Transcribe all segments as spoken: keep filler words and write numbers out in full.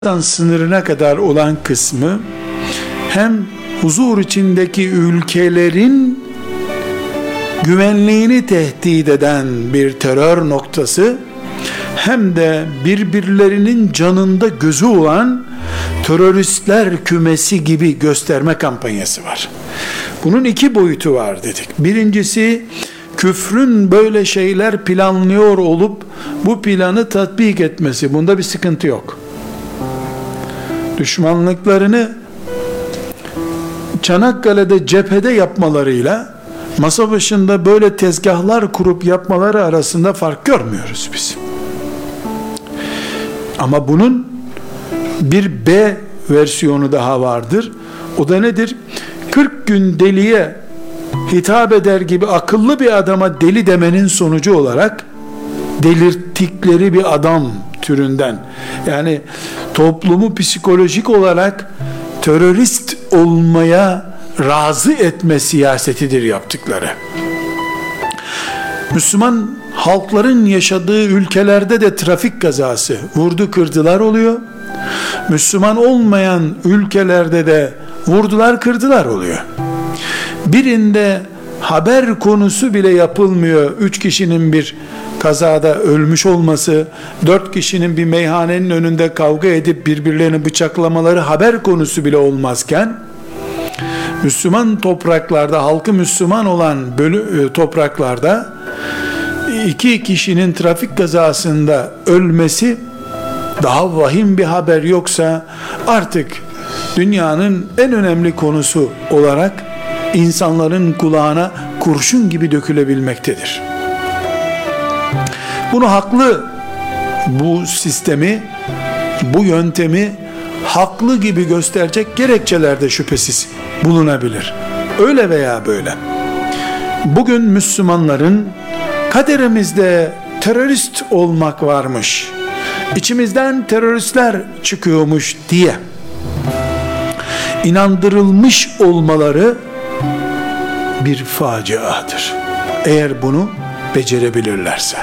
sınırına kadar olan kısmı hem huzur içindeki ülkelerin güvenliğini tehdit eden bir terör noktası, hem de birbirlerinin canında gözü olan teröristler kümesi gibi gösterme kampanyası var. Bunun iki boyutu var dedik. Birincisi, küfrün böyle şeyler planlıyor olup bu planı tatbik etmesi. Bunda bir sıkıntı yok. Düşmanlıklarını Çanakkale'de cephede yapmalarıyla masa başında böyle tezgahlar kurup yapmaları arasında fark görmüyoruz biz. Ama bunun bir B versiyonu daha vardır. O da nedir? kırk gün deliye hitap eder gibi akıllı bir adama deli demenin sonucu olarak delirttikleri bir adam türünden, yani toplumu psikolojik olarak terörist olmaya razı etme siyasetidir yaptıkları. Müslüman halkların yaşadığı ülkelerde de trafik kazası, vurdu kırdılar oluyor. Müslüman olmayan ülkelerde de vurdular kırdılar oluyor. Birinde haber konusu bile yapılmıyor. Üç kişinin bir kazada ölmüş olması, dört kişinin bir meyhanenin önünde kavga edip birbirlerini bıçaklamaları haber konusu bile olmazken, Müslüman topraklarda, halkı Müslüman olan bölü, topraklarda iki kişinin trafik kazasında ölmesi daha vahim bir haber yoksa artık dünyanın en önemli konusu olarak insanların kulağına kurşun gibi dökülebilmektedir. Bunu haklı, bu sistemi, bu yöntemi haklı gibi gösterecek gerekçeler de şüphesiz bulunabilir. Öyle veya böyle. Bugün Müslümanların kaderimizde terörist olmak varmış, İçimizden teröristler çıkıyormuş diye inandırılmış olmaları bir faciadır. Eğer bunu becerebilirlerse.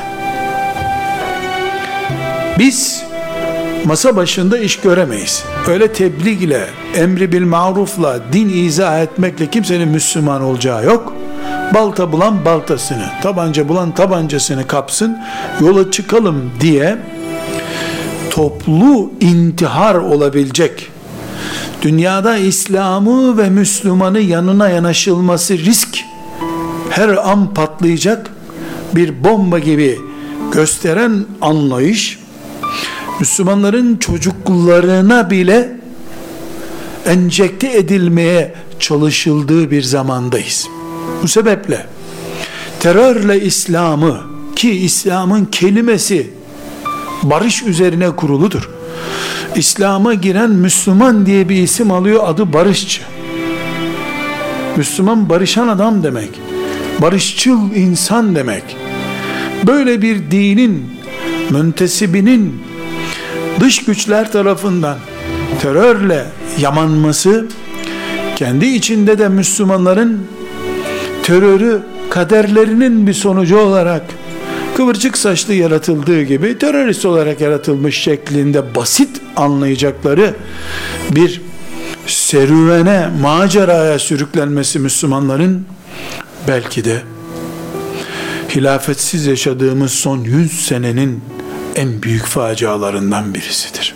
Biz masa başında iş göremeyiz. Öyle tebliğ ile, emri bil marufla, din izah etmekle kimsenin Müslüman olacağı yok. Balta bulan baltasını, tabanca bulan tabancasını kapsın, yola çıkalım diye toplu intihar olabilecek, dünyada İslam'ı ve Müslüman'ı yanına yanaşılması risk, her an patlayacak bir bomba gibi gösteren anlayış, Müslümanların çocuklarına bile enjekte edilmeye çalışıldığı bir zamandayız. Bu sebeple terörle İslam'ı, ki İslam'ın kelimesi barış üzerine kuruludur, İslam'a giren Müslüman diye bir isim alıyor, adı barışçı. Müslüman barışan adam demek, barışçıl insan demek. Böyle bir dinin müntesibinin dış güçler tarafından terörle yamanması, kendi içinde de Müslümanların terörü kaderlerinin bir sonucu olarak kıvırcık saçlı yaratıldığı gibi terörist olarak yaratılmış şeklinde basit anlayacakları bir serüvene, maceraya sürüklenmesi Müslümanların belki de hilafetsiz yaşadığımız son yüz senenin en büyük facialarından birisidir.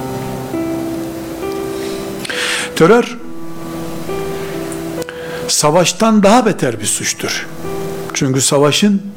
Terör savaştan daha beter bir suçtur. Çünkü savaşın